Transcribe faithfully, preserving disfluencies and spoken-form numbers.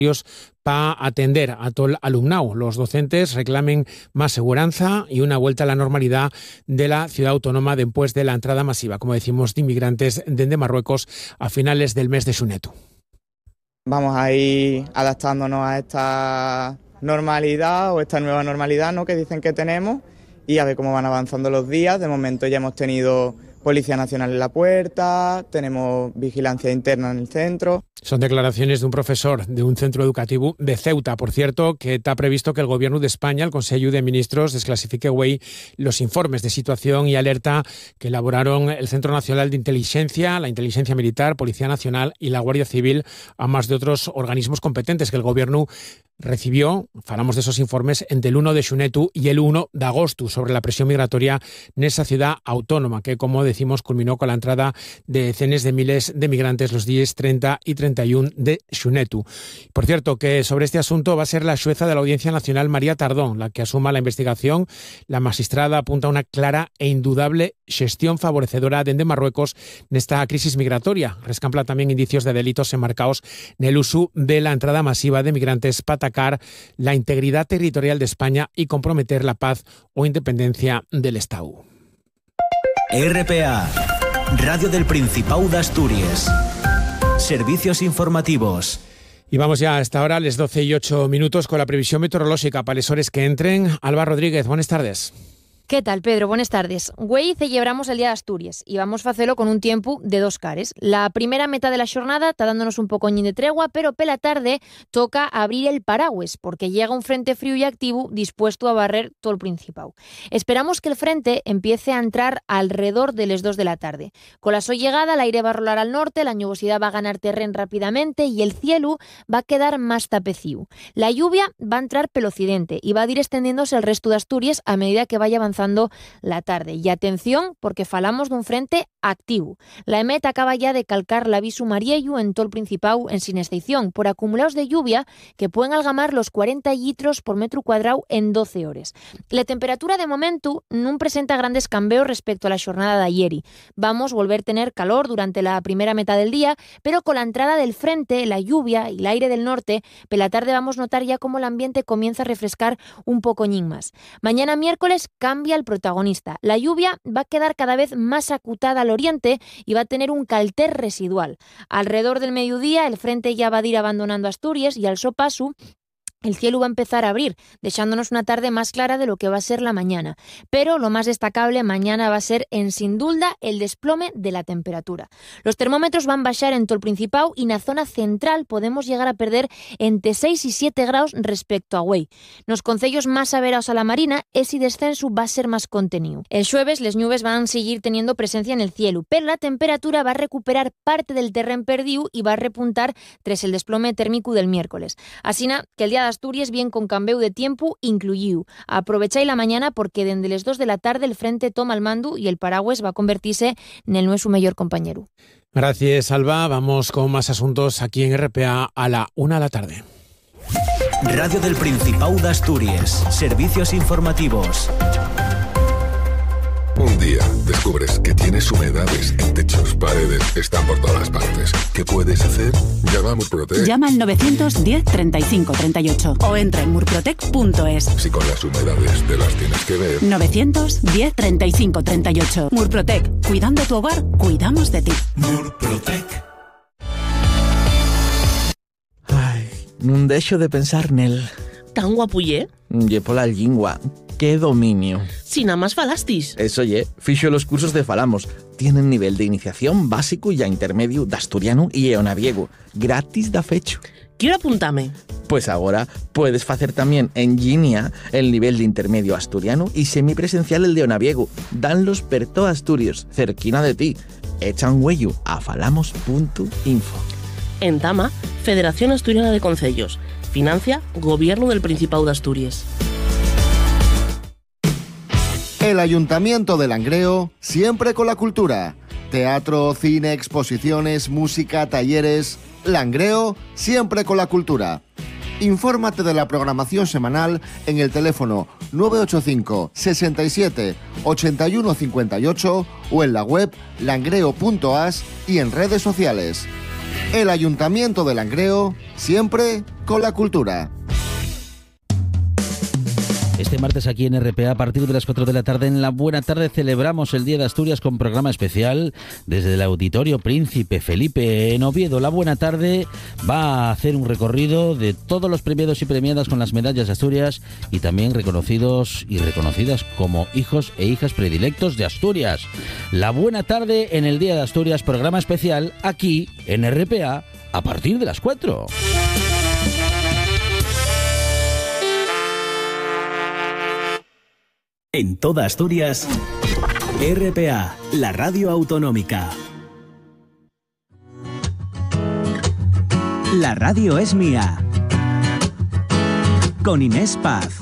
para atender a todo el alumnado. Los docentes reclamen más seguridad y una vuelta a la normalidad de la ciudad autónoma después de la entrada masiva, como decimos, de inmigrantes desde Marruecos a finales del mes de Xunetu. Vamos a ir adaptándonos a esta normalidad o esta nueva normalidad, ¿no?, que dicen que tenemos, y a ver cómo van avanzando los días. De momento ya hemos tenido Policía Nacional en la puerta, tenemos vigilancia interna en el centro. Son declaraciones de un profesor de un centro educativo de Ceuta, por cierto, que está previsto que el Gobierno de España, el Consejo de Ministros, desclasifique güey los informes de situación y alerta que elaboraron el Centro Nacional de Inteligencia, la Inteligencia Militar, Policía Nacional y la Guardia Civil, a más de otros organismos competentes que el Gobierno recibió. Hablamos de esos informes entre el uno de Xunetu y el uno de agosto sobre la presión migratoria en esa ciudad autónoma que, como decimos, culminó con la entrada de decenas de miles de migrantes los días treinta y treinta y uno de Xunetu. Por cierto, que sobre este asunto va a ser la jueza de la Audiencia Nacional, María Tardón, la que asuma la investigación. La magistrada apunta a una clara e indudable gestión favorecedora dende Marruecos nesta crisis migratoria. Rescampla también indicios de delitos enmarcados en el uso de la entrada masiva de migrantes para atacar la integridad territorial de España y comprometer la paz o independencia del Estado. R P A, Radio del Principado de Asturias. Servicios informativos. Y vamos ya a esta hora, a las doce y ocho minutos, con la previsión meteorológica para los hores que entren. Alba Rodríguez, buenas tardes. ¿Qué tal, Pedro? Buenas tardes. Güey celebramos el Día de Asturias y vamos a hacerlo con un tiempo de dos cares. La primera mitad de la jornada está dándonos un pocoñín de tregua, pero pela tarde toca abrir el paraguas porque llega un frente frío y activo dispuesto a barrer todo el Principado. Esperamos que el frente empiece a entrar alrededor de las dos de la tarde. Con la su llegada, el aire va a rolar al norte, la nubosidad va a ganar terreno rápidamente y el cielo va a quedar más tapecido. La lluvia va a entrar pel occidente y va a ir extendiéndose el resto de Asturias a medida que vaya avanzando la tarde. Y atención, porque falamos de un frente activo. La E M E T acaba ya de calcar l'aviso mariello en todo el Principado en sin excepción por acumulados de lluvia que pueden algamar los cuarenta litros por metro cuadrado en doce horas. La temperatura de momento no presenta grandes cambios respecto a la jornada de ayer. Vamos a volver a tener calor durante la primera mitad del día, pero con la entrada del frente, la lluvia y el aire del norte, por la tarde vamos a notar ya cómo el ambiente comienza a refrescar un pocoñín más. Mañana miércoles cambia el protagonista. La lluvia va a quedar cada vez más acutada al oriente y va a tener un calter residual. Alrededor del mediodía el frente ya va a ir abandonando Asturias y al so paso el cielo va a empezar a abrir, dejándonos una tarde más clara de lo que va a ser la mañana. Pero lo más destacable mañana va a ser, en sin duda, el desplome de la temperatura. Los termómetros van a bajar en todo el Principado y en la zona central podemos llegar a perder entre seis y siete grados respecto a Güey. Los concellos más averados a la marina, ese descenso va a ser más contenido. El jueves, las nubes van a seguir teniendo presencia en el cielo, pero la temperatura va a recuperar parte del terreno perdido y va a repuntar tras el desplome térmico del miércoles. Así que el día de Asturias bien con cambio de tiempo incluido. Aprovecháis la mañana porque desde las dos de la tarde el frente toma el mando y el paraguas va a convertirse en el no es su mayor compañero. Gracias, Alba. Vamos con más asuntos aquí en R P A a la una de la tarde. Radio del Principado de Asturias. Servicios informativos. Un día descubres que tienes humedades en techos, paredes, están por todas partes. ¿Qué puedes hacer? Llama a Murprotec. Llama al novecientos diez treinta y cinco treinta y ocho o entra en murprotec punto es. Si con las humedades te las tienes que ver. novecientos diez treinta y cinco treinta y ocho. Murprotec. Cuidando tu hogar, cuidamos de ti. Murprotec. Ay, non deixo de pensar nel. Tan guapulle? Ye pola lingua. ¡Qué dominio! Si nada más falastis. Eso ye, fixo los cursos de Falamos. Tienen nivel de iniciación básico y a intermedio de asturiano y eonaviego. Gratis da fecho. Quiero apuntarme. Pues ahora puedes hacer también en línea el nivel de intermedio asturiano y semipresencial el de eonaviego. Danlos per todo Asturias, cerquina de ti. Echa un huello a falamos punto info. En Tama, Federación Asturiana de Concellos. Financia Gobierno del Principado de Asturias. El Ayuntamiento de Langreo, siempre con la cultura. Teatro, cine, exposiciones, música, talleres. Langreo, siempre con la cultura. Infórmate de la programación semanal en el teléfono nueve ocho cinco, sesenta y siete, ochenta y uno cincuenta y ocho o en la web langreo punto as y en redes sociales. El Ayuntamiento de Langreo, siempre con la cultura. Este martes aquí en R P A, a partir de las cuatro de la tarde, en la Buena Tarde, celebramos el Día de Asturias con programa especial desde el Auditorio Príncipe Felipe en Oviedo. La Buena Tarde va a hacer un recorrido de todos los premiados y premiadas con las medallas de Asturias y también reconocidos y reconocidas como hijos e hijas predilectos de Asturias. La Buena Tarde en el Día de Asturias, programa especial aquí en R P A a partir de las cuatro. En toda Asturias, R P A, la radio autonómica. La radio es mía. Con Inés Paz.